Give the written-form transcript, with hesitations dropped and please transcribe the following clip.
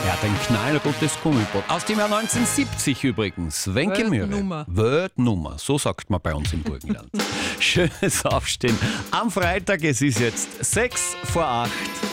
Ja, ein knallgutes Gummiboot. Aus dem Jahr 1970 übrigens. Wenke Möhre. Weltnummer. Weltnummer. So sagt man bei uns im Burgenland. Schönes Aufstehen. Am Freitag, es ist jetzt 6 vor 8.